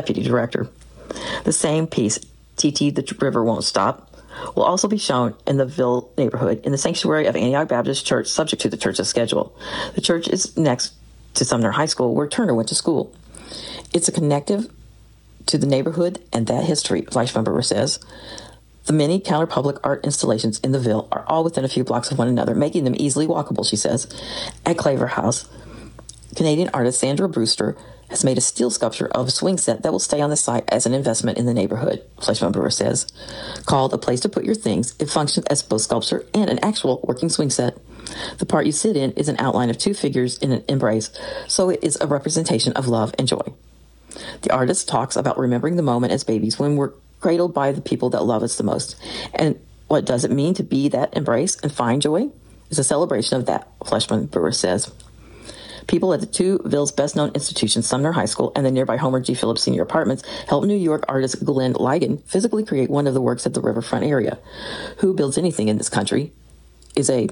deputy director. The same piece, TT the River Won't Stop, will also be shown in the Ville neighborhood in the sanctuary of Antioch Baptist Church, subject to the church's schedule. The church is next to Sumner High School, where Turner went to school. It's a connective to the neighborhood and that history, Fleischman Brewer says. The many counterpublic art installations in the Ville are all within a few blocks of one another, making them easily walkable, she says. At Claver House, Canadian artist Sandra Brewster has made a steel sculpture of a swing set that will stay on the site as an investment in the neighborhood, Fleischman Brewer says. Called A Place to Put Your Things, it functions as both sculpture and an actual working swing set. The part you sit in is an outline of two figures in an embrace, so it is a representation of love and joy. The artist talks about remembering the moment as babies when we're cradled by the people that love us the most. And what does it mean to be that embrace and find joy? It's a celebration of that, Fleischman Brewer says. People at the two Ville's best-known institutions, Sumner High School and the nearby Homer G. Phillips Senior Apartments, helped New York artist Glenn Ligon physically create one of the works at the riverfront area. Who builds anything in this country is a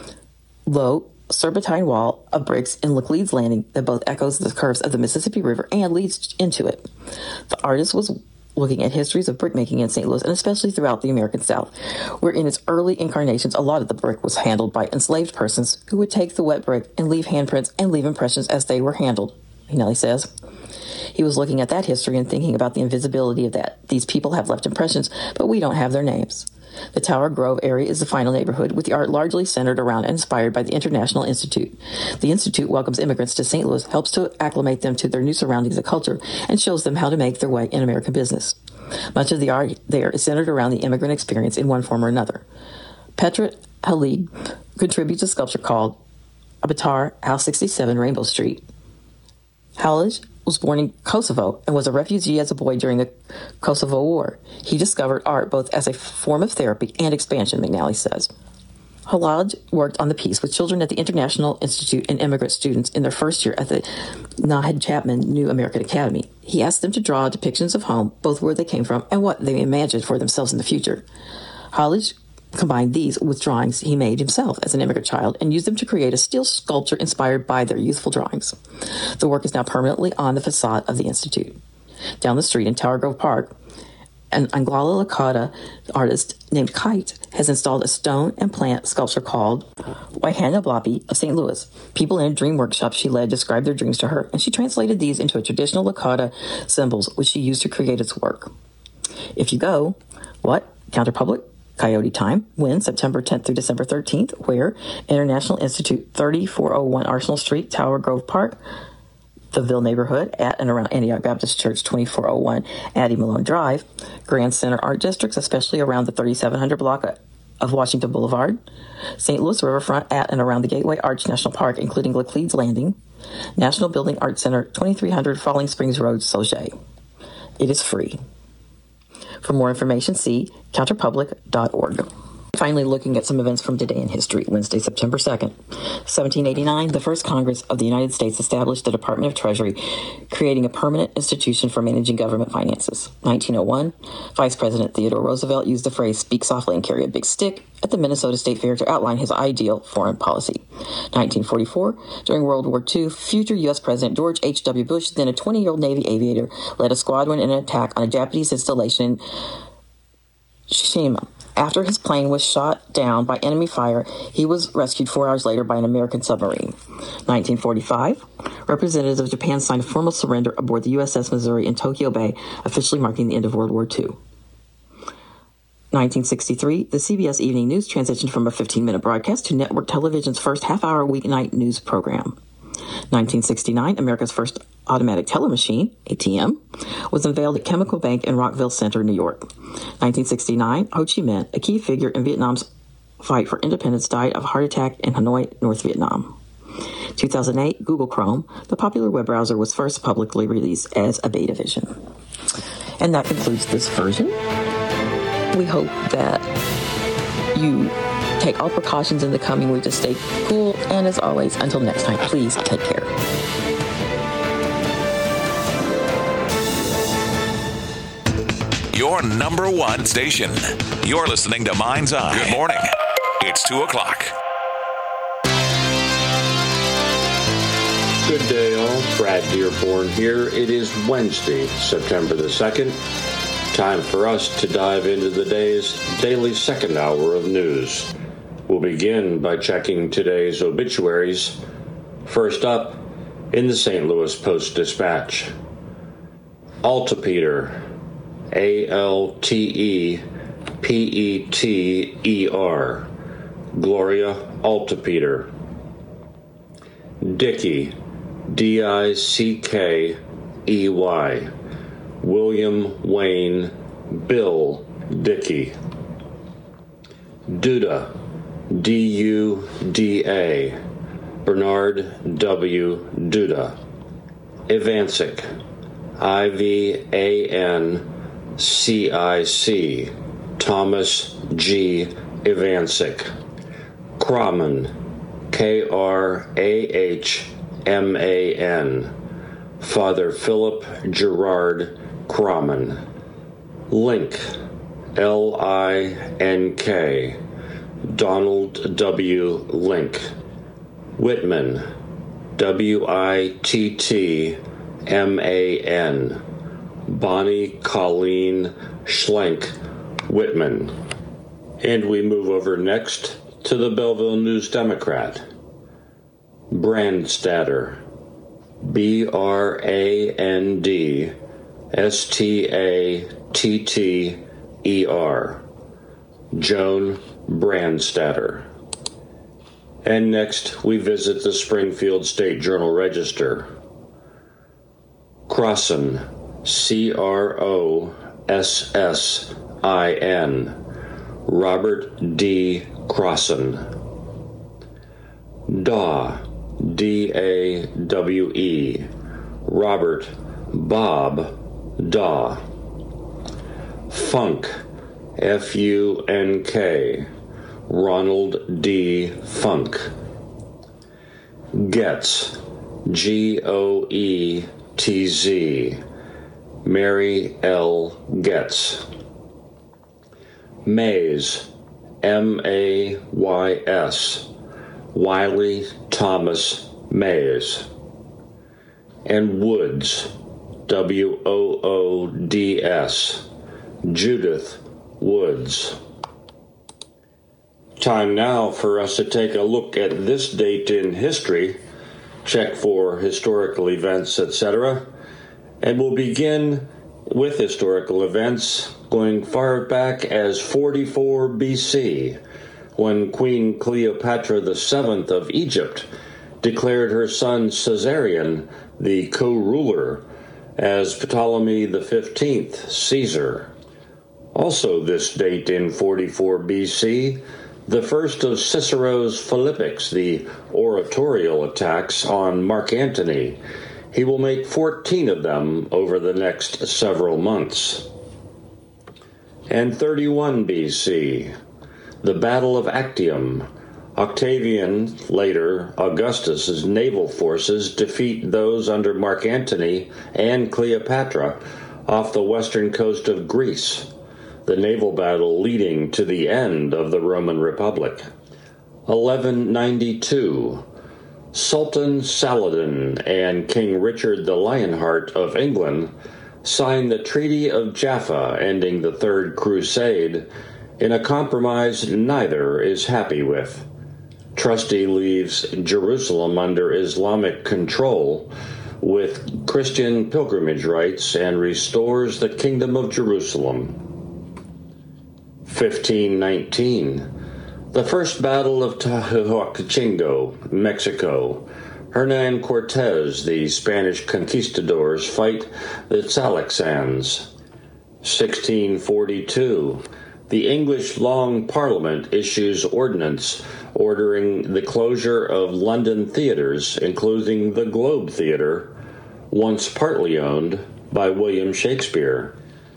low serpentine wall of bricks in Laclede's Landing that both echoes the curves of the Mississippi River and leads into it. The artist was looking at histories of brickmaking in St. Louis, and especially throughout the American South, where in its early incarnations, a lot of the brick was handled by enslaved persons who would take the wet brick and leave handprints and leave impressions as they were handled, Nellie says. He was looking at that history and thinking about the invisibility of that. These people have left impressions, but we don't have their names. The Tower Grove area is the final neighborhood, with the art largely centered around and inspired by the International Institute. The Institute welcomes immigrants to St. Louis, helps to acclimate them to their new surroundings and culture, and shows them how to make their way in American business. Much of the art there is centered around the immigrant experience in one form or another. Petra Halid contributes a sculpture called Abatar, House 67, Rainbow Street. Halid was born in Kosovo and was a refugee as a boy during the Kosovo War. He discovered art both as a form of therapy and expansion, McNally says. Halad worked on the piece with children at the International Institute and immigrant students in their first year at the Nahid Chapman New American Academy. He asked them to draw depictions of home, both where they came from and what they imagined for themselves in the future. Halad combined these with drawings he made himself as an immigrant child and used them to create a steel sculpture inspired by their youthful drawings. The work is now permanently on the facade of the Institute. Down the street in Tower Grove Park, an Anglala Lakota artist named Kite has installed a stone and plant sculpture called Waihana Blapi of St. Louis. People in a dream workshop she led described their dreams to her, and she translated these into a traditional Lakota symbols, which she used to create its work. If you go, what? Counterpublic Coyote Time, when September 10th through December 13th, where International Institute, 3401 Arsenal Street, Tower Grove Park, the Ville neighborhood, at and around Antioch Baptist Church, 2401 Addie Malone Drive, Grand Center Art Districts, especially around the 3700 block of Washington Boulevard, St. Louis Riverfront, at and around the Gateway Arch National Park, including Laclede's Landing, National Building Art Center, 2300 Falling Springs Road, Sauget. It is free. For more information, see counterpublic.org. Finally, looking at some events from today in history, Wednesday, September 2nd. 1789, the first Congress of the United States established the Department of Treasury, creating a permanent institution for managing government finances. 1901, Vice President Theodore Roosevelt used the phrase, "speak softly and carry a big stick," at the Minnesota State Fair to outline his ideal foreign policy. 1944, during World War II, future U.S. President George H.W. Bush, then a 20-year-old Navy aviator, led a squadron in an attack on a Japanese installation in Shishima. After his plane was shot down by enemy fire, he was rescued 4 hours later by an American submarine. 1945, representatives of Japan signed a formal surrender aboard the USS Missouri in Tokyo Bay, officially marking the end of World War II. 1963, the CBS Evening News transitioned from a 15-minute broadcast to network television's first half-hour weeknight news program. 1969, America's first automatic teller machine, ATM, was unveiled at Chemical Bank in Rockville Center, New York. 1969, Ho Chi Minh, a key figure in Vietnam's fight for independence, died of a heart attack in Hanoi, North Vietnam. 2008, Google Chrome, the popular web browser, was first publicly released as a beta version. And that concludes this version. We hope that you take all precautions in the coming week to stay cool. And as always, until next time, please take care. Your number one station. You're listening to Mind's Eye. Good morning. It's 2 o'clock. Good day, all. Brad Dearborn here. It is Wednesday, September the 2nd. Time for us to dive into the day's daily second hour of news. We'll begin by checking today's obituaries. First up, in the St. Louis Post-Dispatch. Altepeter, Altepeter, Gloria Altepeter. Dickey, Dickey, William Wayne Bill Dickey. Duda, Duda, Bernard W. Duda. Ivancic, Ivancic, Thomas G. Ivancic. Krahman, Krahman, Father Philip Gerard Krahman. Link, Link, Donald W. Link. Whitman, Wittman, Bonnie Colleen Schlenk Whitman. And we move over next to the Belleville News-Democrat. Brandstatter, Brandstatter, Joan Brandstatter. And next, we visit the Springfield State Journal-Register. Crossin, Crossin, Robert D. Crossin. Dawe, Dawe, Robert Bob Dawe. Funk, Funk, Ronald D. Funk. Goetz, Goetz, Mary L. Goetz. Mays, Mays, Wiley Thomas Mays. And Woods, Woods, Judith Woods. Time now for us to take a look at this date in history, check for historical events, etc. And we'll begin with historical events going far back as 44 BC, when Queen Cleopatra VII of Egypt declared her son Caesarion the co-ruler, as Ptolemy XV Caesar. Also this date in 44 BC, the first of Cicero's Philippics, the oratorial attacks on Mark Antony. He will make 14 of them over the next several months. And 31 BC, the Battle of Actium. Octavian, later Augustus's naval forces defeat those under Mark Antony and Cleopatra off the western coast of Greece, the naval battle leading to the end of the Roman Republic. 1192, Sultan Saladin and King Richard the Lionheart of England signed the Treaty of Jaffa, ending the Third Crusade, in a compromise neither is happy with. Trustee leaves Jerusalem under Islamic control with Christian pilgrimage rights and restores the Kingdom of Jerusalem. 1519, the First Battle of Tehuachingo, Mexico. Hernan Cortez, the Spanish conquistadors, fight the Salaxans. 1642, the English Long Parliament issues ordinance ordering the closure of London theatres, including the Globe Theatre, once partly owned by William Shakespeare.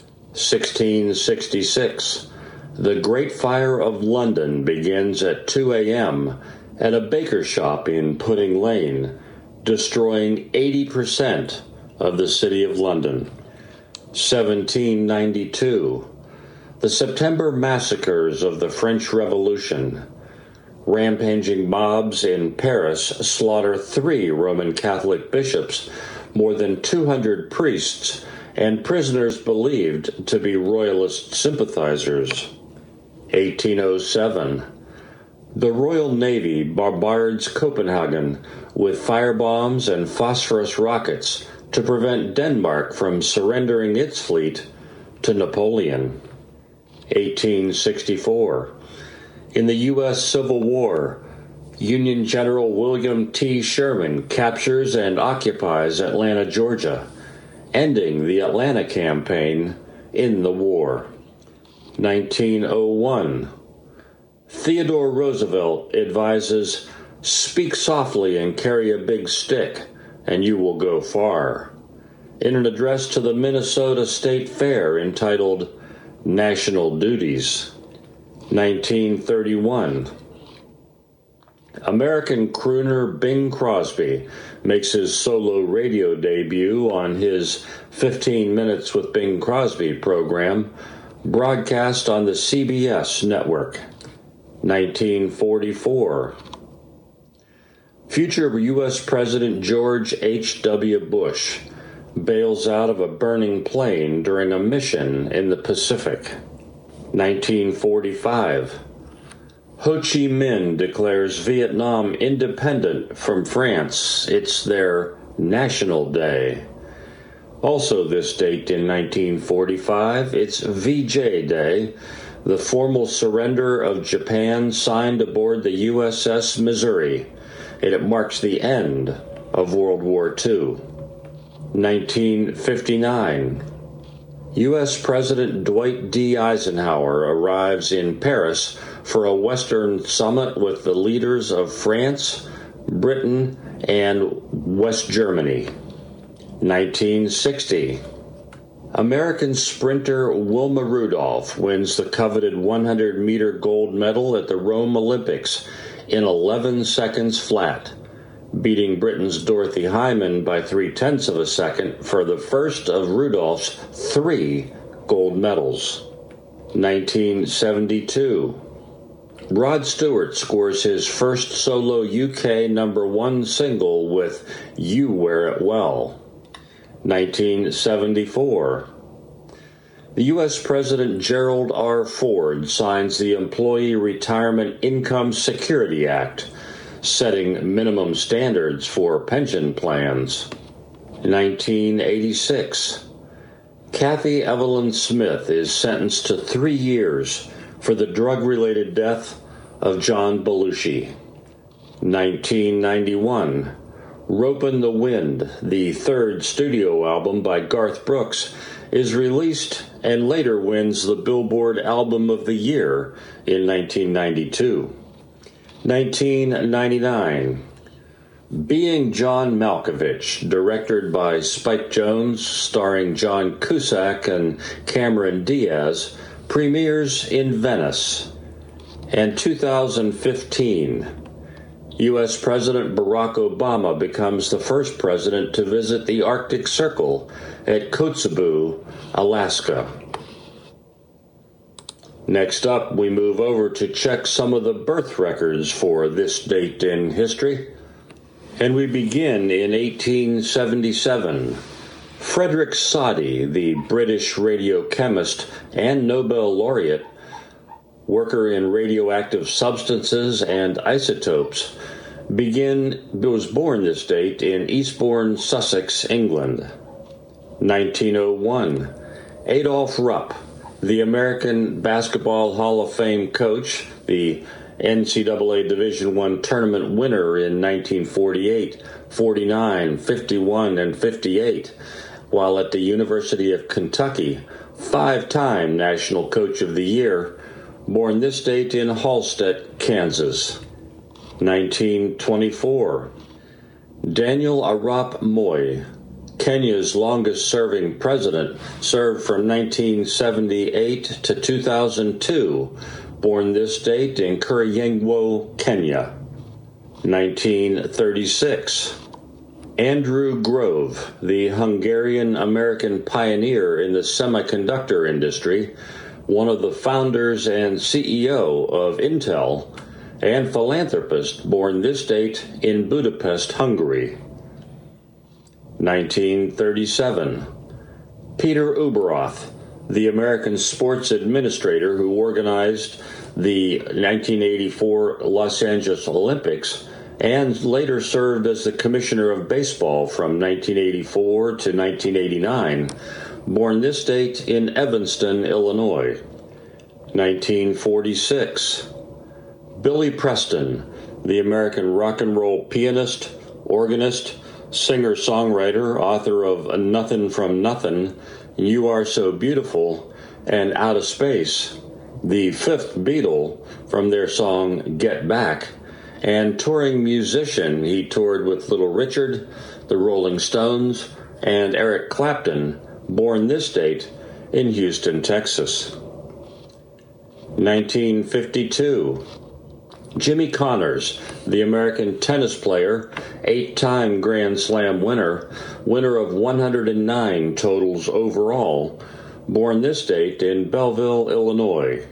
1666, the Great Fire of London begins at 2 a.m. at a baker's shop in Pudding Lane, destroying 80% of the city of London. 1792, the September massacres of the French Revolution. Rampaging mobs in Paris slaughter 3 Roman Catholic bishops, more than 200 priests, and prisoners believed to be royalist sympathizers. 1807. The Royal Navy bombards Copenhagen with firebombs and phosphorus rockets to prevent Denmark from surrendering its fleet to Napoleon. 1864. In the U.S. Civil War, Union General William T. Sherman captures and occupies Atlanta, Georgia, ending the Atlanta Campaign in the war. 1901. Theodore Roosevelt advises, "Speak softly and carry a big stick, and you will go far," in an address to the Minnesota State Fair entitled National Duties. 1931. American crooner Bing Crosby makes his solo radio debut on his 15 Minutes with Bing Crosby program, broadcast on the CBS network. 1944. Future U.S. President George H.W. Bush bails out of a burning plane during a mission in the Pacific. 1945. Ho Chi Minh declares Vietnam independent from France. It's their National Day. Also this date in 1945, it's VJ Day, the formal surrender of Japan signed aboard the USS Missouri, and it marks the end of World War II. 1959. U.S. President Dwight D. Eisenhower arrives in Paris for a Western summit with the leaders of France, Britain, and West Germany. 1960. American sprinter Wilma Rudolph wins the coveted 100-meter gold medal at the Rome Olympics in 11 seconds flat, beating Britain's Dorothy Hyman by 0.3 of a second for the first of Rudolph's 3 gold medals. 1972. Rod Stewart scores his first solo UK #1 single with You Wear It Well. 1974. The U.S. President Gerald R. Ford signs the Employee Retirement Income Security Act, setting minimum standards for pension plans. 1986. Kathy Evelyn Smith is sentenced to 3 years for the drug-related death of John Belushi. 1991. Ropin' the Wind, the 3rd studio album by Garth Brooks, is released and later wins the Billboard Album of the Year in 1992. 1999. Being John Malkovich, directed by Spike Jonze, starring John Cusack and Cameron Diaz, premieres in Venice. And 2015. U.S. President Barack Obama becomes the first president to visit the Arctic Circle at Kotzebue, Alaska. Next up, we move over to check some of the birth records for this date in history. And we begin in 1877. Frederick Soddy, the British radiochemist and Nobel laureate, worker in radioactive substances and isotopes, was born this date in Eastbourne, Sussex, England. 1901. Adolph Rupp, the American Basketball Hall of Fame coach, the NCAA Division I tournament winner in 1948, 49, 51, and 58, while at the University of Kentucky, 5-time National Coach of the Year, born this date in Halstead, Kansas. 1924. Daniel Arap Moi, Kenya's longest-serving president, served from 1978 to 2002, born this date in Kiriyenwo, Kenya. 1936. Andrew Grove, the Hungarian-American pioneer in the semiconductor industry, one of the founders and CEO of Intel, and philanthropist, born this date in Budapest, Hungary. 1937. Peter Ueberroth, the American sports administrator who organized the 1984 Los Angeles Olympics and later served as the commissioner of baseball from 1984 to 1989, born this date in Evanston, Illinois. 1946. Billy Preston, the American rock and roll pianist, organist, singer-songwriter, author of Nothing from Nothing, You Are So Beautiful, and Out of Space, the fifth Beatle from their song Get Back, and touring musician. He toured with Little Richard, the Rolling Stones, and Eric Clapton, born this date in Houston, Texas. 1952. Jimmy Connors, the American tennis player, 8-time Grand Slam winner of 109 totals overall, born this date in Belleville, Illinois.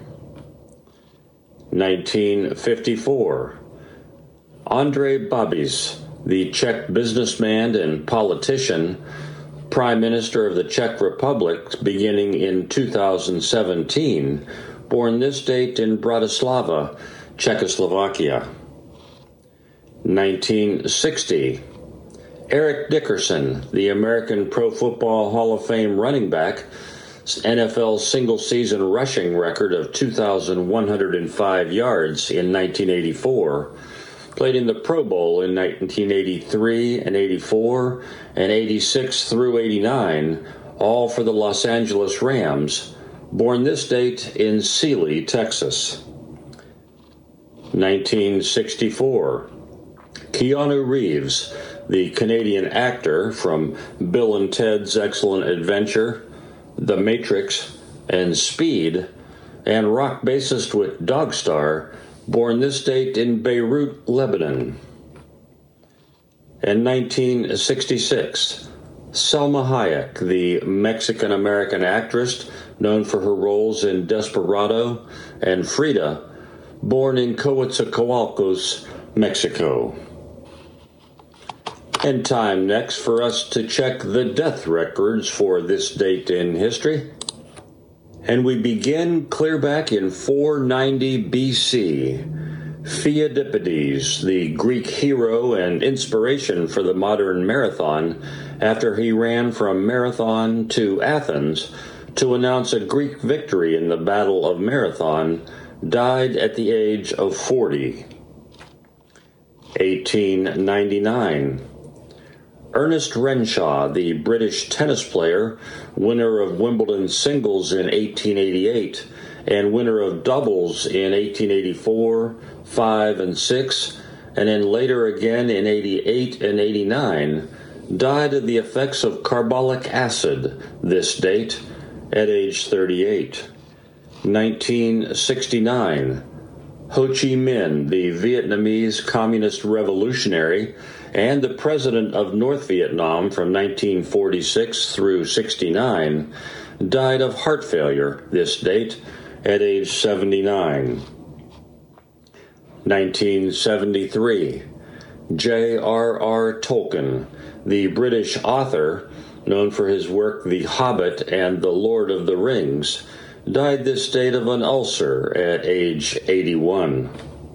1954. Andrej Babis, the Czech businessman and politician, Prime Minister of the Czech Republic beginning in 2017, born this date in Bratislava, Czechoslovakia. 1960. Eric Dickerson, the American Pro Football Hall of Fame running back, NFL single-season rushing record of 2,105 yards in 1984, played in the Pro Bowl in 1983 and 84 and 86 through 89, all for the Los Angeles Rams, born this date in Sealy, Texas. 1964. Keanu Reeves, the Canadian actor from Bill and Ted's Excellent Adventure, The Matrix, and Speed, and rock bassist with Dogstar, born this date in Beirut, Lebanon. And 1966. Salma Hayek, the Mexican-American actress known for her roles in Desperado and Frida, born in Coatzacoalcos, Mexico. And time next for us to check the death records for this date in history. And we begin clear back in 490 BC. Pheidippides, the Greek hero and inspiration for the modern marathon, after he ran from Marathon to Athens to announce a Greek victory in the Battle of Marathon, died at the age of 40. 1899. Ernest Renshaw, the British tennis player, winner of Wimbledon singles in 1888 and winner of doubles in 1884, 5, and 6, and then later again in 88 and 89, died of the effects of carbolic acid this date at age 38. 1969. Ho Chi Minh, the Vietnamese communist revolutionary and the president of North Vietnam from 1946 through 69, died of heart failure this date at age 79. 1973. J.R.R. Tolkien, the British author known for his work The Hobbit and The Lord of the Rings, died this date of an ulcer at age 81.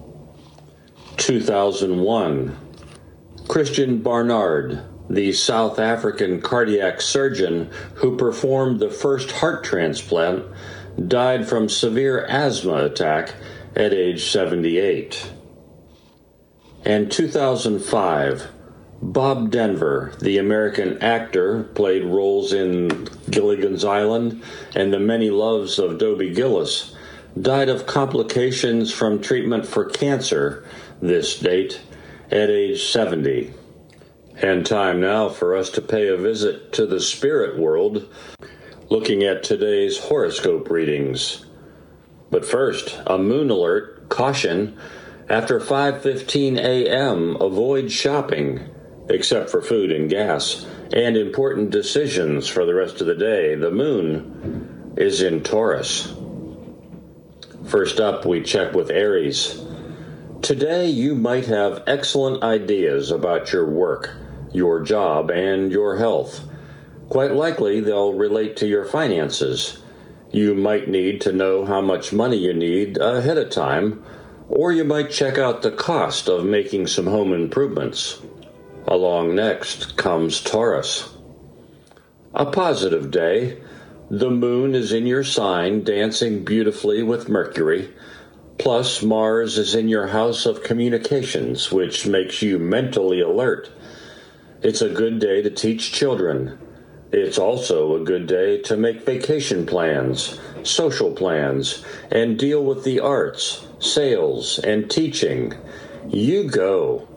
2001. Christian Barnard, the South African cardiac surgeon who performed the first heart transplant, died from severe asthma attack at age 78. And 2005. Bob Denver, the American actor, played roles in Gilligan's Island and The Many Loves of Dobie Gillis, died of complications from treatment for cancer this date at age 70. And time now for us to pay a visit to the spirit world, looking at today's horoscope readings. But first, a moon alert, caution, after 5:15 a.m., avoid shopping, except for food and gas, and important decisions for the rest of the day. The moon is in Taurus. First up, we check with Aries. Today, you might have excellent ideas about your work, your job, and your health. Quite likely, they'll relate to your finances. You might need to know how much money you need ahead of time, or you might check out the cost of making some home improvements. Along next comes Taurus. A positive day. The moon is in your sign, dancing beautifully with Mercury. Plus, Mars is in your house of communications, which makes you mentally alert. It's a good day to teach children. It's also a good day to make vacation plans, social plans, and deal with the arts, sales, and teaching. You go.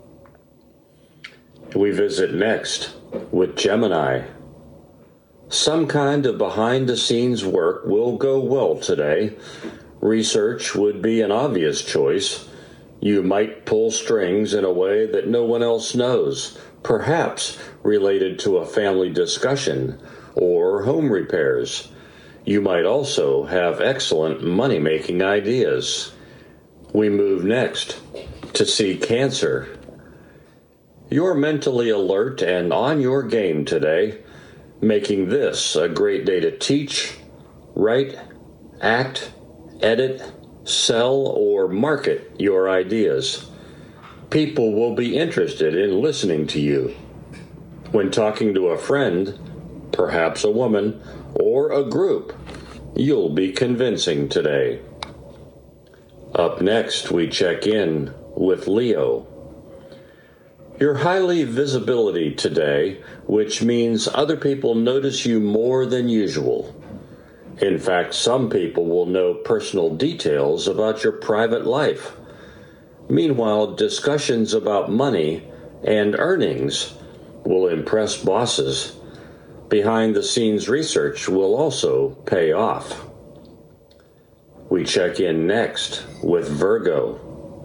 We visit next with Gemini. Some kind of behind-the-scenes work will go well today. Research would be an obvious choice. You might pull strings in a way that no one else knows, perhaps related to a family discussion or home repairs. You might also have excellent money-making ideas. We move next to see Cancer. You're mentally alert and on your game today, making this a great day to teach, write, act, edit, sell, or market your ideas. People will be interested in listening to you. When talking to a friend, perhaps a woman, or a group, you'll be convincing today. Up next, we check in with Leo. Your highly visibility today, which means other people notice you more than usual. In fact, some people will know personal details about your private life. Meanwhile, discussions about money and earnings will impress bosses. Behind-the-scenes research will also pay off. We check in next with Virgo.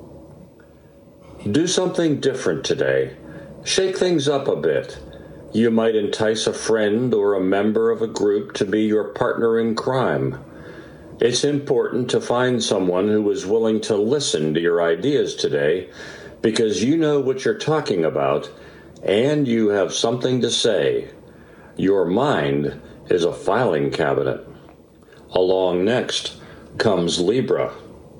Do something different today. Shake things up a bit. You might entice a friend or a member of a group to be your partner in crime. It's important to find someone who is willing to listen to your ideas today because you know what you're talking about and you have something to say. Your mind is a filing cabinet. Along next comes Libra.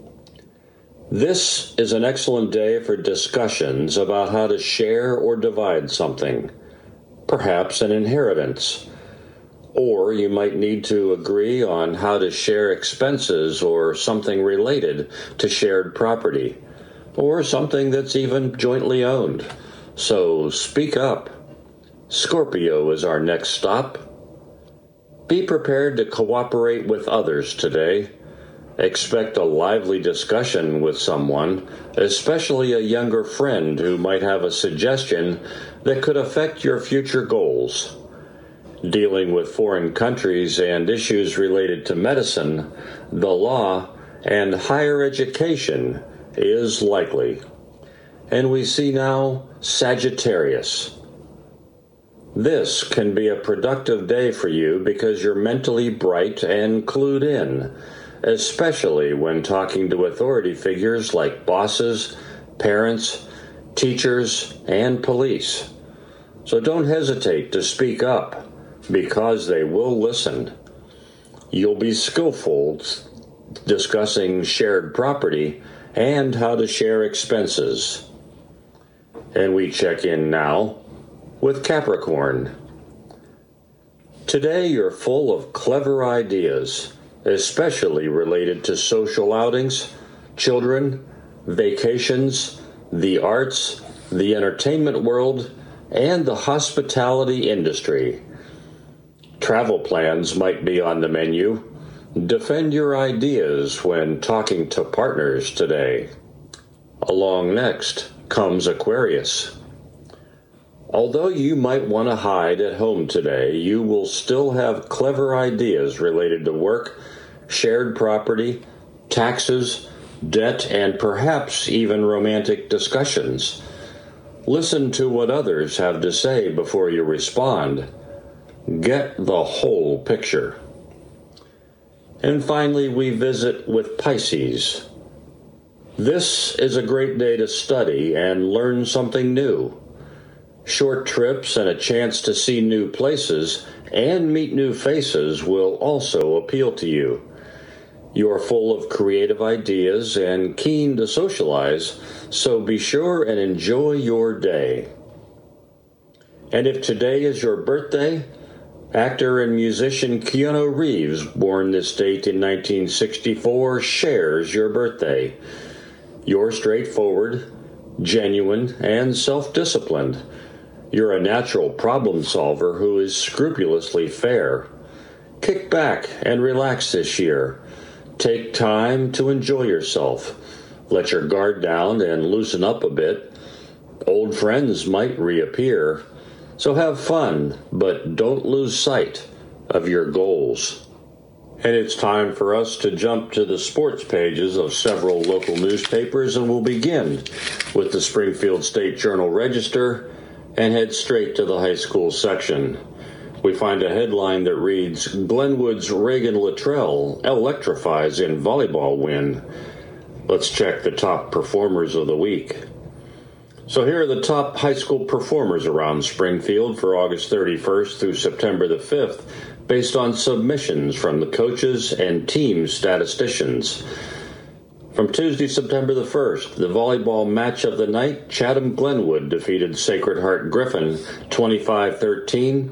This is an excellent day for discussions about how to share or divide something, perhaps an inheritance. Or you might need to agree on how to share expenses or something related to shared property, or something that's even jointly owned. So speak up. Scorpio is our next stop. Be prepared to cooperate with others today. Expect a lively discussion with someone, especially a younger friend who might have a suggestion that could affect your future goals. Dealing with foreign countries and issues related to medicine, the law, and higher education is likely. And we see now Sagittarius. This can be a productive day for you because you're mentally bright and clued in, especially when talking to authority figures like bosses, parents, teachers, and police. So don't hesitate to speak up because they will listen. You'll be skillful discussing shared property and how to share expenses. And we check in now with Capricorn. Today you're full of clever ideas, especially related to social outings, children, vacations, the arts, the entertainment world, and the hospitality industry. Travel plans might be on the menu. Defend your ideas when talking to partners today. Along next comes Aquarius. Although you might want to hide at home today, you will still have clever ideas related to work, shared property, taxes, debt, and perhaps even romantic discussions. Listen to what others have to say before you respond. Get the whole picture. And finally, we visit with Pisces. This is a great day to study and learn something new. Short trips and a chance to see new places and meet new faces will also appeal to you. You're full of creative ideas and keen to socialize, so be sure and enjoy your day. And if today is your birthday, actor and musician Keanu Reeves, born this date in 1964, shares your birthday. You're straightforward, genuine, and self-disciplined. You're a natural problem solver who is scrupulously fair. Kick back and relax this year. Take time to enjoy yourself. Let your guard down and loosen up a bit. Old friends might reappear. So have fun, but don't lose sight of your goals. And it's time for us to jump to the sports pages of several local newspapers, and we'll begin with the Springfield State Journal-Register and head straight to the high school section. We find a headline that reads, Glenwood's Reagan Luttrell electrifies in volleyball win. Let's check the top performers of the week. So here are the top high school performers around Springfield for August 31st through September the 5th, based on submissions from the coaches and team statisticians. From Tuesday, September the 1st, the volleyball match of the night, Chatham-Glenwood defeated Sacred Heart Griffin 25-13,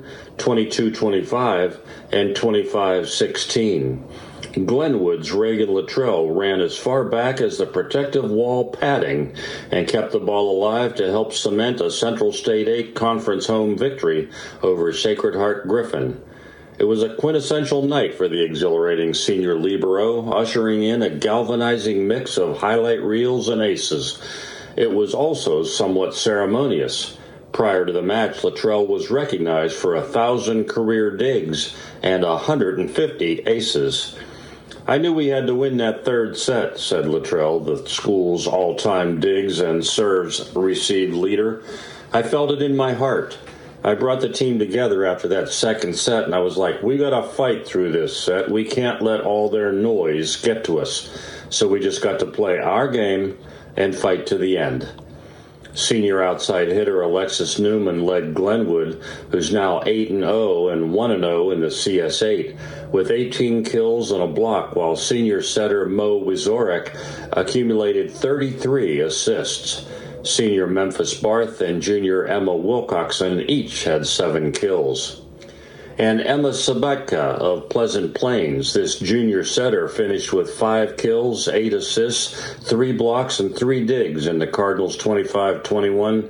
22-25, and 25-16. Glenwood's Reagan Luttrell ran as far back as the protective wall padding and kept the ball alive to help cement a Central State 8 conference home victory over Sacred Heart Griffin. It was a quintessential night for the exhilarating senior libero, ushering in a galvanizing mix of highlight reels and aces. It was also somewhat ceremonious. Prior to the match, Luttrell was recognized for 1,000 career digs and 150 aces. I knew we had to win that third set, said Luttrell, the school's all-time digs and serves received leader. I felt it in my heart. I brought the team together after that second set, and I was like, we got to fight through this set. We can't let all their noise get to us. So we just got to play our game and fight to the end. Senior outside hitter Alexis Newman led Glenwood, who's now 8-0 and 1-0 in the CS8, with 18 kills and a block, while senior setter Mo Wizorek accumulated 33 assists. Senior Memphis Barth and junior Emma Wilcoxon each had 7 kills. And Emma Sabatka of Pleasant Plains, this junior setter, finished with 5 kills, 8 assists, 3 blocks, and 3 digs in the Cardinals' 25-21,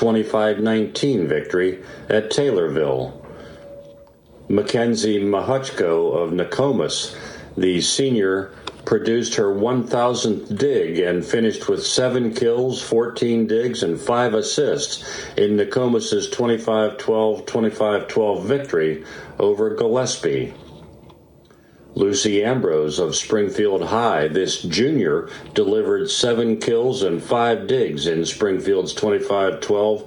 25-19 victory at Taylorville. Mackenzie Mahuchko of Nokomis, the senior, produced her 1,000th dig and finished with 7 kills, 14 digs, and 5 assists in Nokomis' 25-12, 25-12 victory over Gillespie. Lucy Ambrose of Springfield High, this junior, delivered 7 kills and 5 digs in Springfield's 25-12,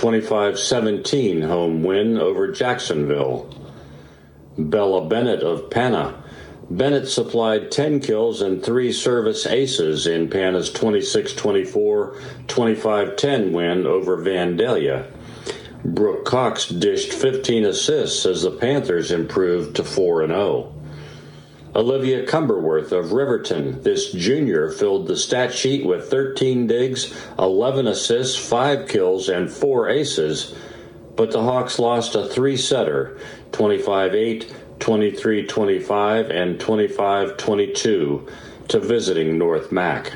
25-17 home win over Jacksonville. Bella Bennett of Pana. Bennett supplied 10 kills and 3 service aces in Pana's 26-24, 25-10 win over Vandalia. Brooke Cox dished 15 assists as the Panthers improved to 4-0. Olivia Cumberworth of Riverton, this junior, filled the stat sheet with 13 digs, 11 assists, 5 kills, and 4 aces, but the Hawks lost a 3-setter, 25-8, 23-25, and 25-22 to visiting North Mac.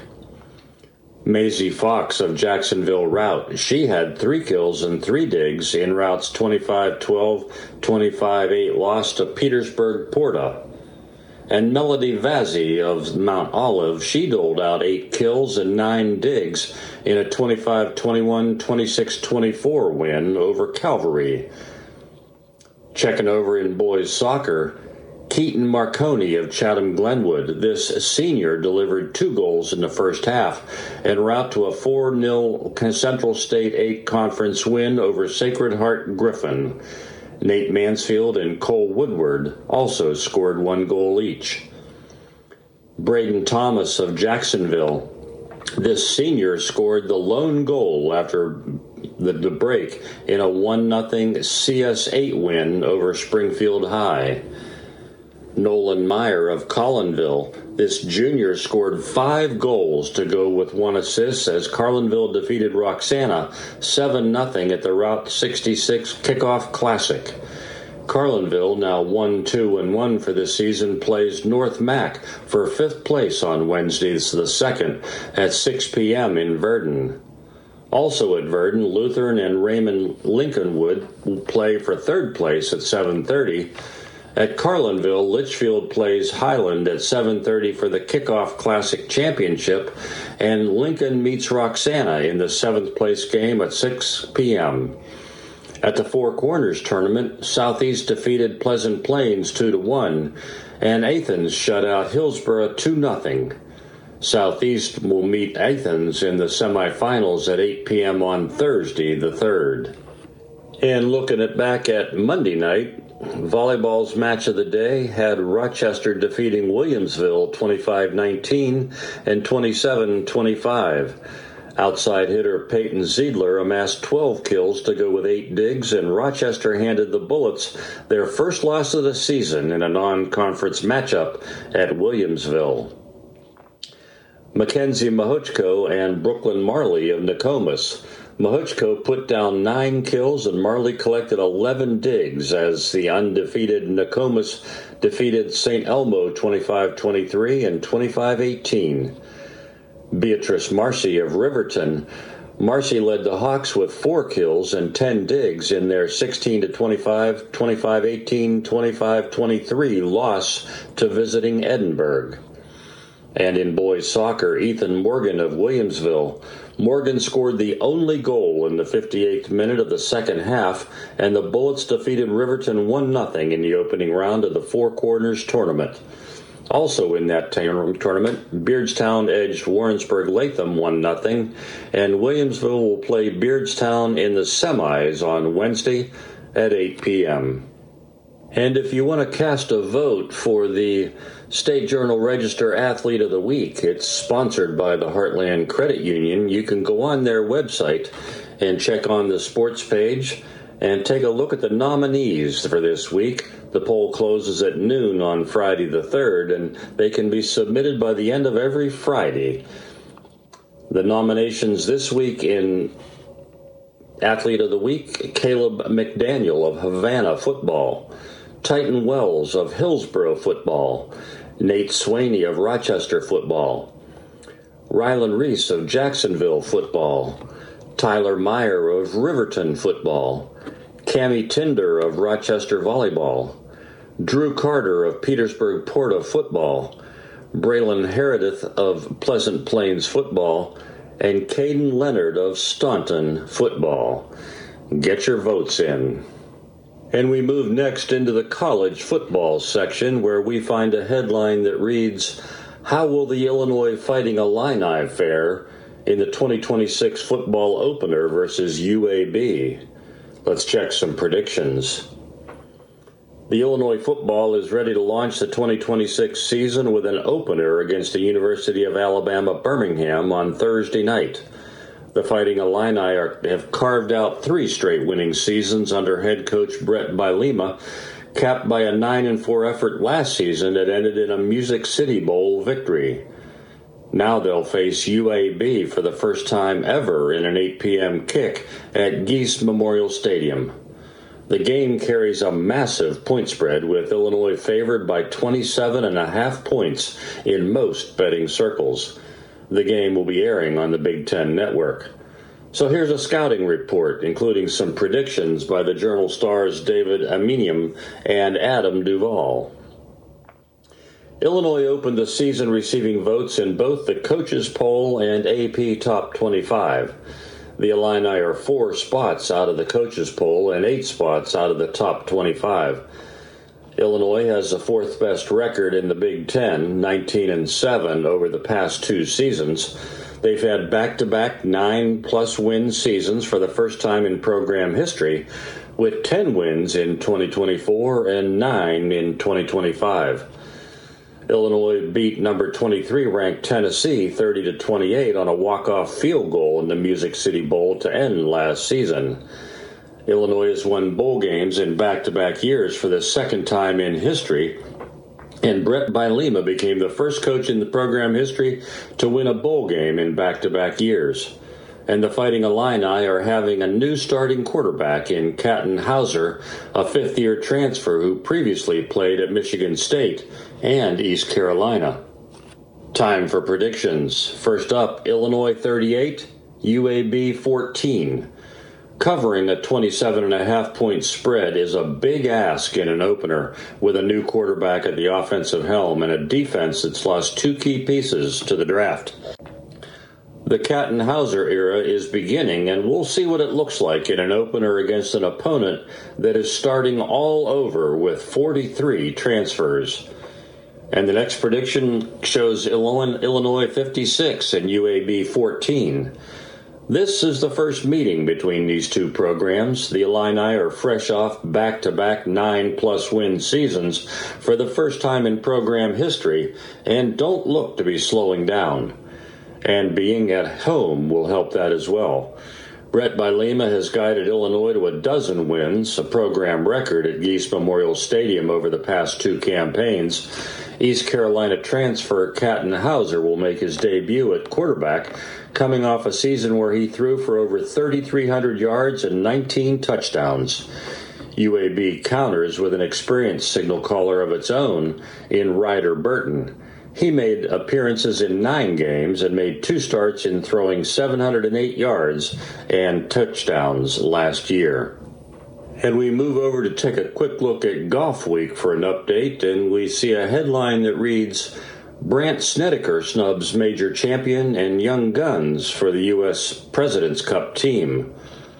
Maisie Fox of Jacksonville Route, she had 3 kills and 3 digs in Route's 25-12, 25-8 loss to Petersburg Porta. And Melody Vazzi of Mount Olive, she doled out 8 kills and 9 digs in a 25-21, 26-24 win over Calvary. Checking over in boys soccer, Keaton Marconi of Chatham-Glenwood, this senior, delivered 2 goals in the first half en route to a 4-0 Central State 8 conference win over Sacred Heart Griffin. Nate Mansfield and Cole Woodward also scored 1 goal each. Braden Thomas of Jacksonville, This senior scored the lone goal after the break in a 1-0 CS8 win over Springfield High. Nolan Meyer of Collinville, this junior scored 5 goals to go with 1 assist as Carlinville defeated Roxana 7-0 at the Route 66 Kickoff Classic. Carlinville, now 1-2-1 for this season, plays North Mac for 5th place on Wednesday the 2nd at 6 p.m. in Verdon. Also at Verdon, Lutheran and Raymond Lincolnwood will play for 3rd place at 7:30. At Carlinville, Litchfield plays Highland at 7:30 for the Kickoff Classic Championship, and Lincoln meets Roxana in the 7th place game at 6 p.m. At the Four Corners tournament, Southeast defeated Pleasant Plains 2-1, and Athens shut out Hillsborough 2-0. Southeast will meet Athens in the semifinals at 8 p.m. on Thursday the 3rd. And looking back at Monday night, volleyball's match of the day had Rochester defeating Williamsville 25-19 and 27-25. Outside hitter Peyton Ziedler amassed 12 kills to go with 8 digs, and Rochester handed the Bullets their first loss of the season in a non-conference matchup at Williamsville. Mackenzie Mahochko and Brooklyn Marley of Nokomis. Mahochko put down 9 kills and Marley collected 11 digs as the undefeated Nokomis defeated St. Elmo 25-23 and 25-18. Beatrice Marcy of Riverton. Marcy led the Hawks with 4 kills and 10 digs in their 16-25, 25-18, 25-23 loss to visiting Edinburgh. And in boys soccer, Ethan Morgan of Williamsville. Morgan scored the only goal in the 58th minute of the second half, and the Bullets defeated Riverton 1-0 in the opening round of the Four Corners tournament. Also in that tournament, Beardstown edged Warrensburg-Latham 1-0, and Williamsville will play Beardstown in the semis on Wednesday at 8 p.m. And if you want to cast a vote for the State Journal-Register Athlete of the Week, it's sponsored by the Heartland Credit Union. You can go on their website and check on the sports page and take a look at the nominees for this week. The poll closes at noon on Friday the 3rd, and they can be submitted by the end of every Friday. The nominations this week in Athlete of the Week: Caleb McDaniel of Havana Football, Titan Wells of Hillsborough Football, Nate Swaney of Rochester Football, Rylan Reese of Jacksonville Football, Tyler Meyer of Riverton Football, Cammie Tinder of Rochester Volleyball, Drew Carter of Petersburg Porta Football, Braylon Heredith of Pleasant Plains Football, and Caden Leonard of Staunton Football. Get your votes in. And we move next into the college football section, where we find a headline that reads, "How will the Illinois Fighting Illini fare in the 2026 football opener versus UAB?" Let's check some predictions. The Illinois football is ready to launch the 2026 season with an opener against the University of Alabama Birmingham on Thursday night. The Fighting Illini have carved out 3 straight winning seasons under head coach Brett Bielema, capped by a 9-4 effort last season that ended in a Music City Bowl victory. Now they'll face UAB for the first time ever in an 8 p.m. kick at Geese Memorial Stadium. The game carries a massive point spread, with Illinois favored by 27.5 points in most betting circles. The game will be airing on the Big Ten Network. So here's a scouting report, including some predictions by the Journal-Star's David Aminium and Adam Duvall. Illinois opened the season receiving votes in both the Coaches Poll and AP Top 25. The Illini are 4 spots out of the Coaches Poll and 8 spots out of the Top 25. Illinois has the 4th best record in the Big Ten, 19-7 over the past 2 seasons. They've had back-to-back 9+ win seasons for the first time in program history, with 10 wins in 2024 and 9 in 2025. Illinois beat number 23 ranked Tennessee 30-28 on a walk-off field goal in the Music City Bowl to end last season. Illinois has won bowl games in back-to-back years for the second time in history, and Bret Bielema became the first coach in the program history to win a bowl game in back-to-back years. And the Fighting Illini are having a new starting quarterback in Catton Hauser, a fifth-year transfer who previously played at Michigan State and East Carolina. Time for predictions. First up, Illinois 38, UAB 14. Covering a 27.5-point spread is a big ask in an opener with a new quarterback at the offensive helm and a defense that's lost two key pieces to the draft. The Catton Hauser era is beginning, and we'll see what it looks like in an opener against an opponent that is starting all over with 43 transfers. And the next prediction shows Illinois 56 and UAB 14. This is the first meeting between these two programs. The Illini are fresh off back-to-back 9+ win seasons for the first time in program history and don't look to be slowing down. And being at home will help that as well. Bret Bielema has guided Illinois to a dozen wins, a program record at Geese Memorial Stadium over the past two campaigns. East Carolina transfer Catton Hauser will make his debut at quarterback, coming off a season where he threw for over 3,300 yards and 19 touchdowns. UAB counters with an experienced signal caller of its own in Ryder Burton. He made appearances in 9 games and made 2 starts in throwing 708 yards and touchdowns last year. And we move over to take a quick look at Golf Week for an update, and we see a headline that reads, Brandt Snedeker snubs major champion and young guns for the U.S. President's Cup team.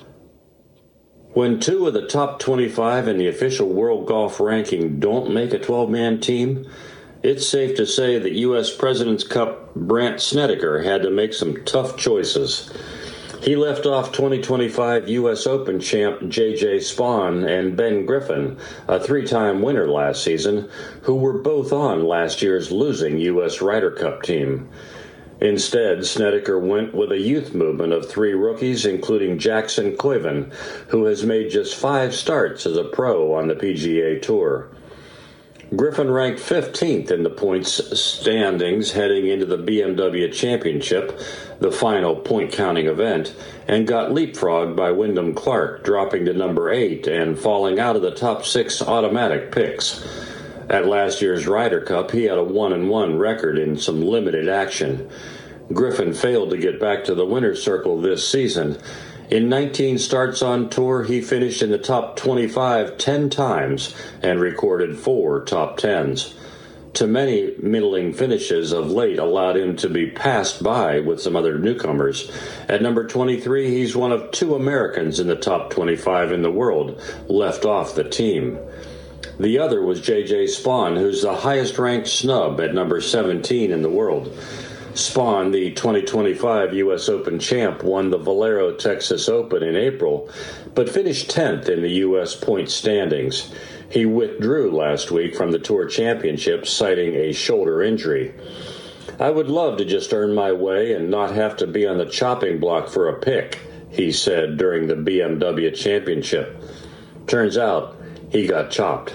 When 2 of the top 25 in the official world golf ranking don't make a 12-man team, it's safe to say that U.S. President's Cup Brandt Snedeker had to make some tough choices. He left off 2025 U.S. Open champ J.J. Spaun and Ben Griffin, a 3-time winner last season, who were both on last year's losing U.S. Ryder Cup team. Instead, Snedeker went with a youth movement of 3 rookies, including Jackson Koiven, who has made just 5 starts as a pro on the PGA Tour. Griffin ranked 15th in the points standings heading into the BMW Championship, the final point-counting event, and got leapfrogged by Wyndham Clark, dropping to number 8 and falling out of the top 6 automatic picks. At last year's Ryder Cup, he had a 1-1 record in some limited action. Griffin failed to get back to the winner's circle this season. In 19 starts on tour, he finished in the top 25 10 times and recorded 4 top 10s. To many, middling finishes of late allowed him to be passed by with some other newcomers. At number 23, he's one of 2 Americans in the top 25 in the world left off the team. The other was J.J. Spaun, who's the highest-ranked snub at number 17 in the world. Spaun, the 2025 U.S. Open champ, won the Valero Texas Open in April, but finished 10th in the U.S. point standings. He withdrew last week from the Tour Championship, citing a shoulder injury. I would love to just earn my way and not have to be on the chopping block for a pick, he said during the BMW Championship. Turns out, he got chopped.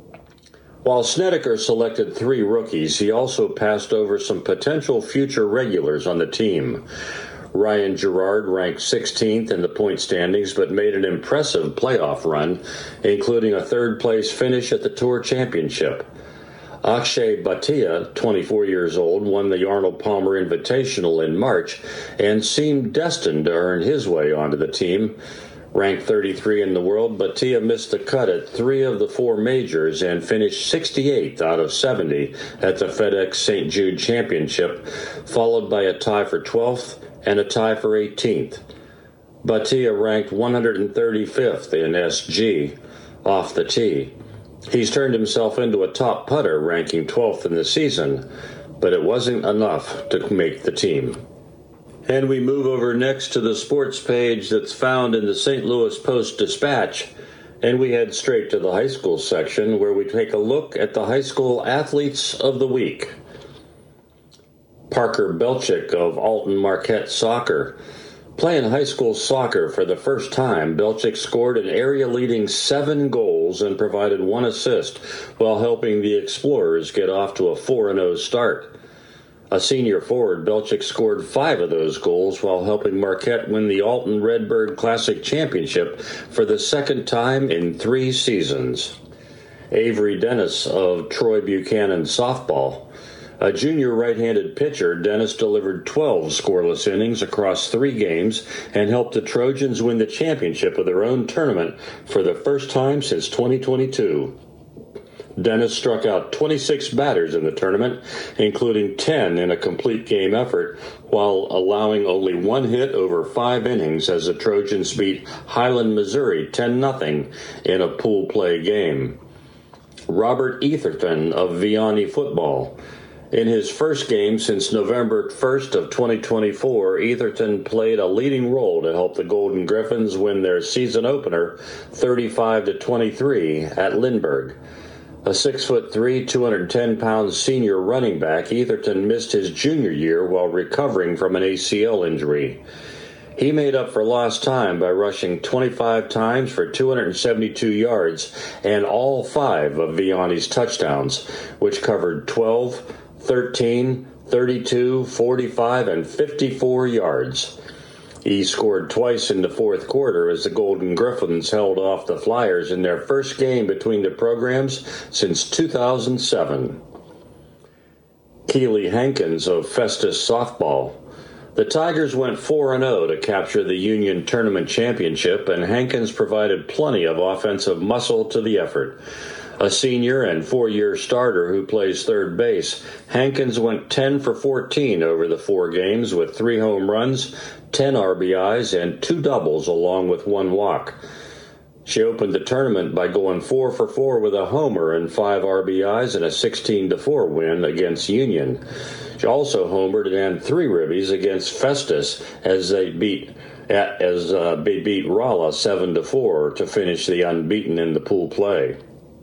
While Snedeker selected 3 rookies, he also passed over some potential future regulars on the team. Ryan Gerard ranked 16th in the point standings, but made an impressive playoff run, including a 3rd-place finish at the Tour Championship. Akshay Bhatia, 24 years old, won the Arnold Palmer Invitational in March and seemed destined to earn his way onto the team. Ranked 33 in the world, Bhatia missed the cut at 3 of the 4 majors and finished 68th out of 70 at the FedEx St. Jude Championship, followed by a tie for 12th and a tie for 18th. Bhatia ranked 135th in SG off the tee. He's turned himself into a top putter, ranking 12th in the season, but it wasn't enough to make the team. And we move over next to the sports page that's found in the St. Louis Post-Dispatch. And we head straight to the high school section where we take a look at the high school athletes of the week. Parker Belchick of Alton Marquette Soccer. Playing high school soccer for the first time, Belchick scored an area-leading 7 goals and provided 1 assist while helping the Explorers get off to a 4-0 start. A senior forward, Belchick scored 5 of those goals while helping Marquette win the Alton Redbird Classic Championship for the second time in 3 seasons. Avery Dennis of Troy Buchanan Softball. A junior right-handed pitcher, Dennis delivered 12 scoreless innings across 3 games and helped the Trojans win the championship of their own tournament for the first time since 2022. Dennis struck out 26 batters in the tournament, including 10 in a complete game effort, while allowing only 1 hit over 5 innings as the Trojans beat Highland, Missouri 10-0 in a pool play game. Robert Etherton of Vianney Football. In his first game since November 1st of 2024, Etherton played a leading role to help the Golden Griffins win their season opener 35-23 at Lindbergh. A 6'3", 210-pound senior running back, Etherton missed his junior year while recovering from an ACL injury. He made up for lost time by rushing 25 times for 272 yards and all 5 of Vianney's touchdowns, which covered 12, 13, 32, 45, and 54 yards. He scored twice in the fourth quarter as the Golden Griffins held off the Flyers in their first game between the programs since 2007. Keely Hankins of Festus Softball. The Tigers went 4-0 to capture the Union Tournament Championship, and Hankins provided plenty of offensive muscle to the effort. A senior and 4-year starter who plays third base, Hankins went 10 for 14 over the 4 games with 3 home runs, 10 RBIs, and 2 doubles along with 1 walk. She opened the tournament by going 4 for 4 with a homer and 5 RBIs in a 16-4 win against Union. She also homered and had 3 ribbies against Festus as they beat Rolla 7-4 to finish the unbeaten in the pool play.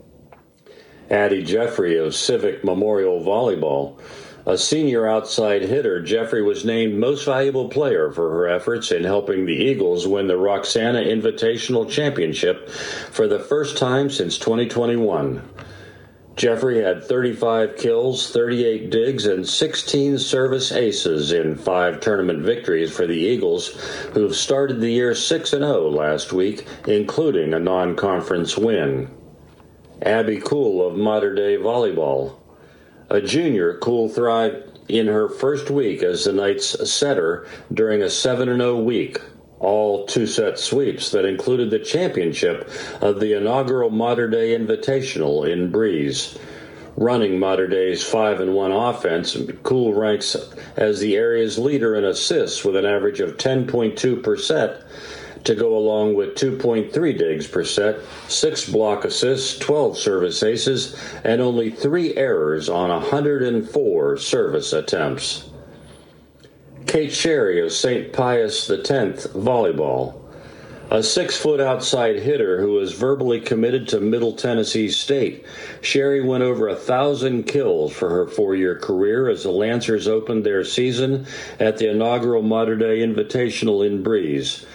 Addie Jeffrey of Civic Memorial Volleyball. A senior outside hitter, Jeffrey was named Most Valuable Player for her efforts in helping the Eagles win the Roxana Invitational Championship for the first time since 2021. Jeffrey had 35 kills, 38 digs, and 16 service aces in 5 tournament victories for the Eagles, who've started the year 6-0 last week, including a non-conference win. Abby Cool of Mater Dei Volleyball. A junior, Cool thrived in her first week as the Knights setter during a 7-0 week, all 2-set sweeps that included the championship of the inaugural Mater Dei Invitational in Breeze. Running Mater Dei's 5-1 offense, Cool ranks as the area's leader in assists with an average of 10.2%, to go along with 2.3 digs per set, 6 block assists, 12 service aces, and only 3 errors on 104 service attempts. Kate Sherry of St. Pius X Volleyball. A 6-foot outside hitter who is verbally committed to Middle Tennessee State, Sherry went over 1,000 kills for her 4-year career as the Lancers opened their season at the inaugural Mater Dei Invitational in Breeze.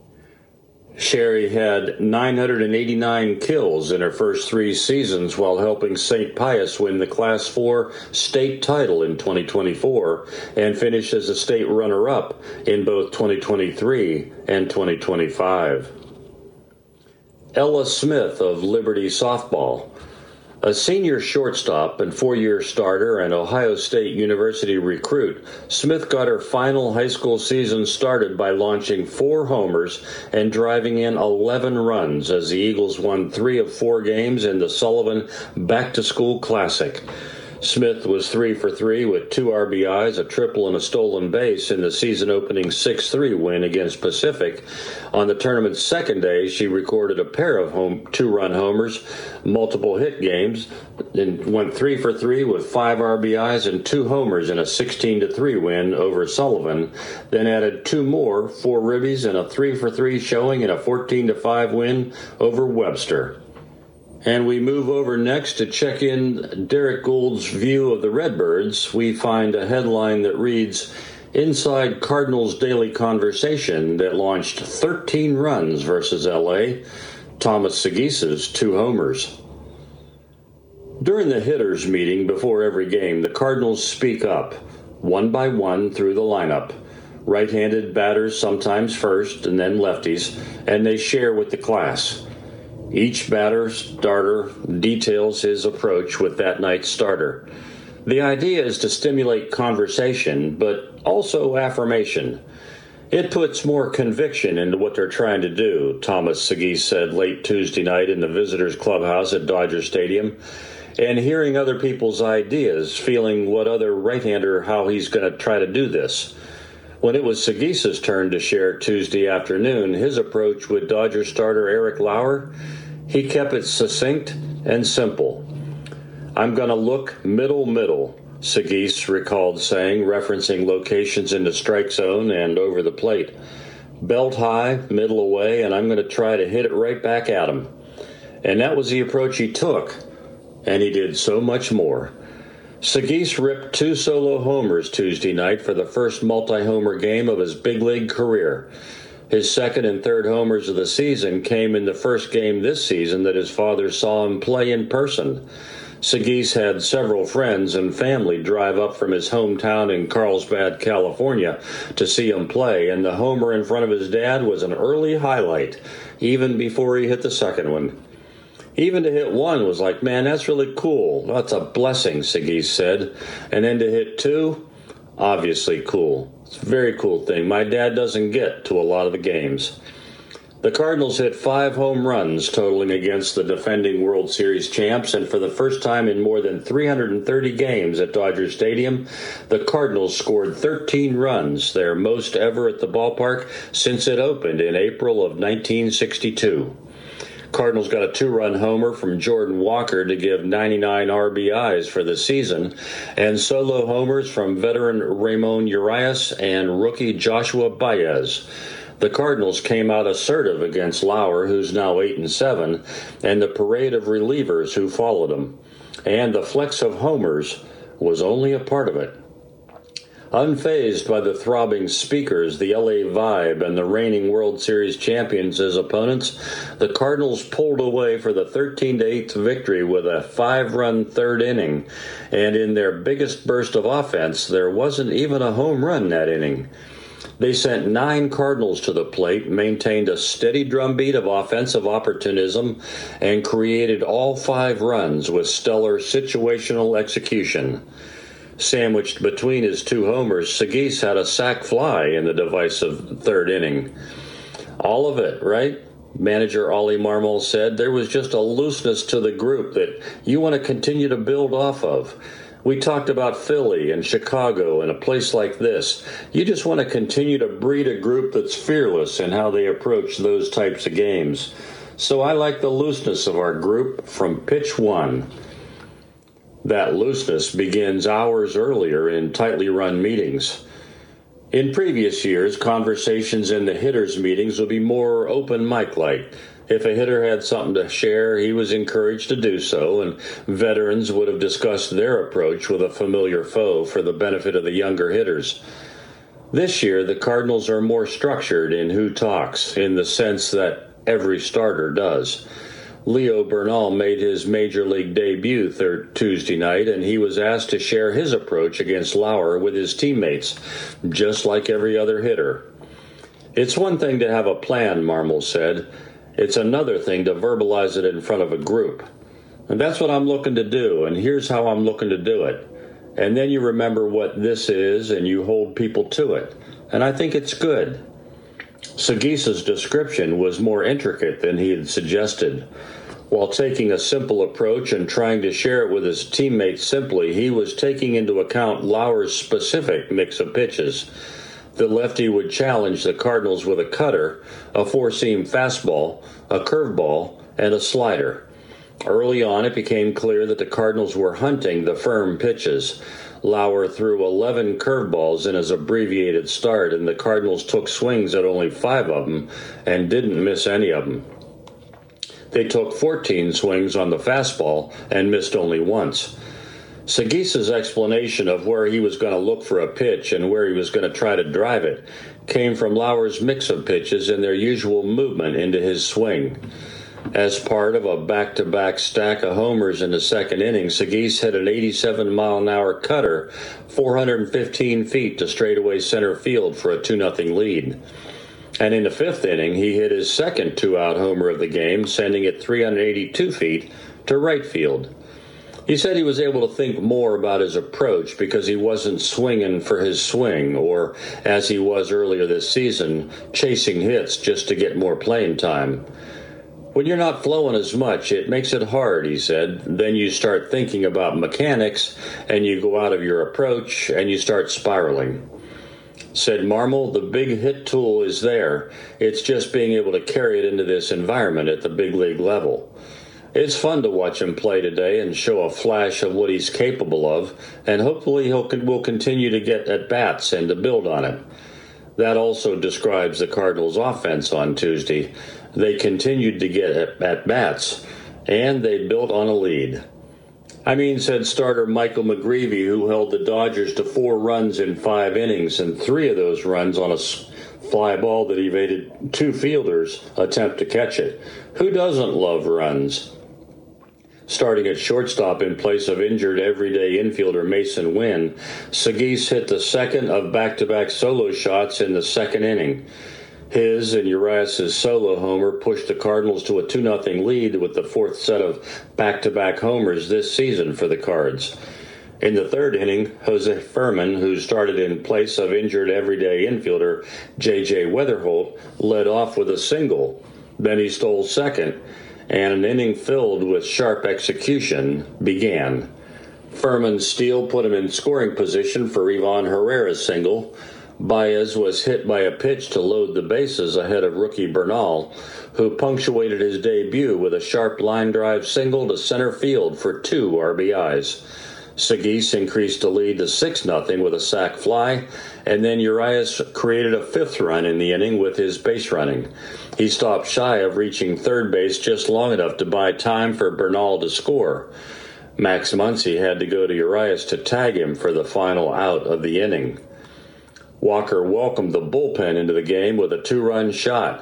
Sherry had 989 kills in her first 3 seasons while helping St. Pius win the Class 4 state title in 2024 and finish as a state runner-up in both 2023 and 2025. Ella Smith of Liberty Softball. A senior shortstop and 4-year starter and Ohio State University recruit, Smith got her final high school season started by launching 4 homers and driving in 11 runs as the Eagles won 3 of 4 games in the Sullivan Back-to-School Classic. Smith was 3 for 3 with 2 RBIs, a triple, and a stolen base in the season-opening 6-3 win against Pacific. On the tournament's second day, she recorded a pair of 2-run homers, multiple hit games, and went 3 for 3 with 5 RBIs and 2 homers in a 16-3 win over Sullivan. Then added 2 more, 4 ribbies, and a 3 for 3 showing in a 14-5 win over Webster. And we move over next to check in Derek Gould's view of the Redbirds. We find a headline that reads, Inside Cardinals Daily Conversation, that launched 13 runs versus L.A., Thomas Sagisa's 2 homers. During the hitters' meeting before every game, the Cardinals speak up, one by one through the lineup. Right-handed batters sometimes first and then lefties, and they share with the class. Each starter details his approach with that night's starter. The idea is to stimulate conversation, but also affirmation. It puts more conviction into what they're trying to do, Thomas Sagis said late Tuesday night in the visitors' clubhouse at Dodger Stadium. And hearing other people's ideas, feeling what other right-hander, how he's going to try to do this. When it was Sagisa's turn to share Tuesday afternoon, his approach with Dodger starter Eric Lauer, he kept it succinct and simple. I'm going to look middle, Sagis recalled saying, referencing locations in the strike zone and over the plate. Belt high, middle away, and I'm going to try to hit it right back at him. And that was the approach he took, and he did so much more. Sagis ripped 2 solo homers Tuesday night for the first multi-homer game of his big league career. His second and third homers of the season came in the first game this season that his father saw him play in person. Sagis had several friends and family drive up from his hometown in Carlsbad, California, to see him play, and the homer in front of his dad was an early highlight, even before he hit the second one. Even to hit 1 was like, man, that's really cool. That's a blessing, Sagis said. And then to hit 2, obviously cool. It's a very cool thing. My dad doesn't get to a lot of the games. The Cardinals hit 5 home runs, totaling against the defending World Series champs, and for the first time in more than 330 games at Dodger Stadium, the Cardinals scored 13 runs, their most ever at the ballpark since it opened in April of 1962. Cardinals got a 2-run homer from Jordan Walker to give 99 RBIs for the season, and solo homers from veteran Ramon Urias and rookie Joshua Baez. The Cardinals came out assertive against Lauer, who's now 8-7, and the parade of relievers who followed him. And the flex of homers was only a part of it. Unfazed by the throbbing speakers, the LA Vibe, and the reigning World Series champions as opponents, the Cardinals pulled away for the 13-8 victory with a 5-run third inning. And in their biggest burst of offense, there wasn't even a home run that inning. They sent 9 Cardinals to the plate, maintained a steady drumbeat of offensive opportunism, and created all 5 runs with stellar situational execution. Sandwiched between his 2 homers, Sagis had a sac fly in the divisive third inning. All of it, right? Manager Ollie Marmol said there was just a looseness to the group that you want to continue to build off of. We talked about Philly and Chicago and a place like this. You just want to continue to breed a group that's fearless in how they approach those types of games. So I like the looseness of our group from pitch 1. That looseness begins hours earlier in tightly run meetings. In previous years, conversations in the hitters' meetings would be more open mic-like. If a hitter had something to share, he was encouraged to do so, and veterans would have discussed their approach with a familiar foe for the benefit of the younger hitters. This year, the Cardinals are more structured in who talks, in the sense that every starter does. Leo Bernal made his Major League debut Tuesday night, and he was asked to share his approach against Lauer with his teammates, just like every other hitter. It's one thing to have a plan, Marmol said. It's another thing to verbalize it in front of a group. And that's what I'm looking to do, and here's how I'm looking to do it. And then you remember what this is, and you hold people to it. And I think it's good. Sagisa's description was more intricate than he had suggested. While taking a simple approach and trying to share it with his teammates simply, he was taking into account Lauer's specific mix of pitches. The lefty would challenge the Cardinals with a cutter, a four-seam fastball, a curveball, and a slider. Early on, it became clear that the Cardinals were hunting the firm pitches. Lauer threw 11 curveballs in his abbreviated start, and the Cardinals took swings at only 5 of them and didn't miss any of them. They took 14 swings on the fastball and missed only once. Sagise's explanation of where he was going to look for a pitch and where he was going to try to drive it came from Lauer's mix of pitches and their usual movement into his swing. As part of a back-to-back stack of homers in the second inning, Sagise hit an 87-mile-an-hour cutter 415 feet to straightaway center field for a 2-0 lead. And in the fifth inning, he hit his second two-out homer of the game, sending it 382 feet to right field. He said he was able to think more about his approach because he wasn't swinging for his swing, or, as he was earlier this season, chasing hits just to get more playing time. When you're not flowing as much, it makes it hard, he said. Then you start thinking about mechanics, and you go out of your approach, and you start spiraling. Said Marmol, the big hit tool is there. It's just being able to carry it into this environment at the big league level. It's fun to watch him play today and show a flash of what he's capable of, and hopefully will continue to get at-bats and to build on it. That also describes the Cardinals' offense on Tuesday. They continued to get at-bats, and they built on a lead. I mean, said starter Michael McGreevy, who held the Dodgers to 4 runs in 5 innings, and 3 of those runs on a fly ball that evaded 2 fielders' attempt to catch it. Who doesn't love runs? Starting at shortstop in place of injured everyday infielder Mason Wynn, Sagise hit the second of back-to-back solo shots in the second inning. His and Urias' solo homer pushed the Cardinals to a 2-0 lead with the 4th set of back-to-back homers this season for the Cards. In the third inning, Jose Furman, who started in place of injured everyday infielder J.J. Weatherholt, led off with a single. Then he stole second, and an inning filled with sharp execution began. Furman's steal put him in scoring position for Ivan Herrera's single. Baez was hit by a pitch to load the bases ahead of rookie Bernal, who punctuated his debut with a sharp line drive single to center field for 2 RBIs. Sagise increased the lead to 6-0 with a sac fly, and then Urias created a 5th run in the inning with his base running. He stopped shy of reaching third base just long enough to buy time for Bernal to score. Max Muncy had to go to Urias to tag him for the final out of the inning. Walker welcomed the bullpen into the game with a 2-run shot.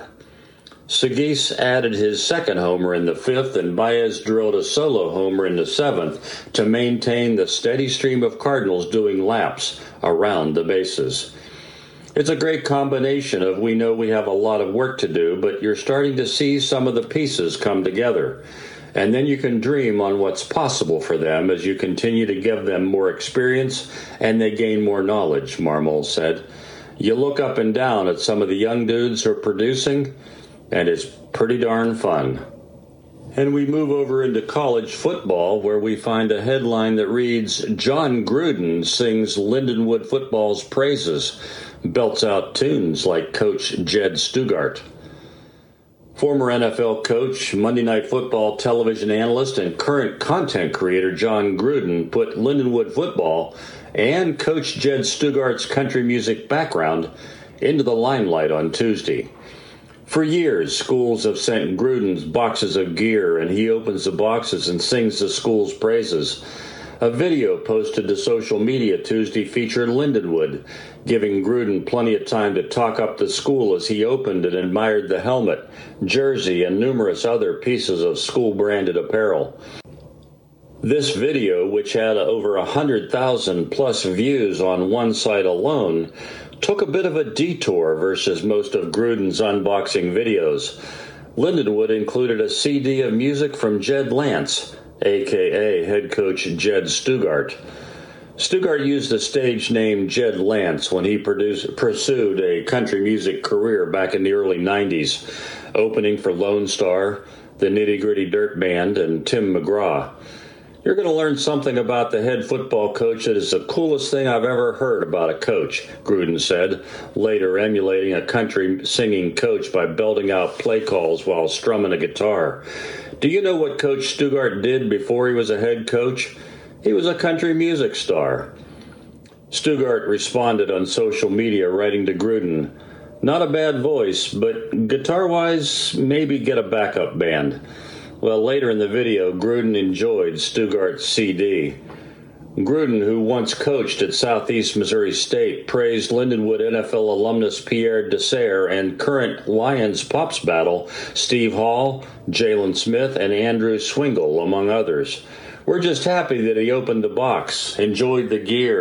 Sagise added his second homer in the 5th, and Baez drilled a solo homer in the 7th to maintain the steady stream of Cardinals doing laps around the bases. It's a great combination of we know we have a lot of work to do, but you're starting to see some of the pieces come together. And then you can dream on what's possible for them as you continue to give them more experience and they gain more knowledge, Marmol said. You look up and down at some of the young dudes who are producing, and it's pretty darn fun. And we move over into college football, where we find a headline that reads, John Gruden sings Lindenwood football's praises, belts out tunes like Coach Jed Stugart. Former NFL coach, Monday Night Football television analyst, and current content creator John Gruden put Lindenwood football and Coach Jed Stugart's country music background into the limelight on Tuesday. For years, schools have sent Gruden boxes of gear, and he opens the boxes and sings the school's praises. A video posted to social media Tuesday featured Lindenwood, giving Gruden plenty of time to talk up the school as he opened and admired the helmet, jersey, and numerous other pieces of school-branded apparel. This video, which had over 100,000 plus views on one site alone, took a bit of a detour versus most of Gruden's unboxing videos. Lindenwood included a CD of music from Jed Lance, a.k.a. head coach Jed Stugart. Stugart used the stage name Jed Lance when he pursued a country music career back in the early 90s, opening for Lone Star, the Nitty Gritty Dirt Band, and Tim McGraw. You're going to learn something about the head football coach that is the coolest thing I've ever heard about a coach, Gruden said, later emulating a country singing coach by belting out play calls while strumming a guitar. Do you know what Coach Stugart did before he was a head coach? He was a country music star. Stugart responded on social media, writing to Gruden, "Not a bad voice, but guitar-wise, maybe get a backup band." Well, later in the video, Gruden enjoyed Stugart's CD. Gruden, who once coached at Southeast Missouri State, praised Lindenwood NFL alumnus Pierre Desser and current Lions Pops battle Steve Hall, Jalen Smith, and Andrew Swingle, among others. "We're just happy that he opened the box, enjoyed the gear,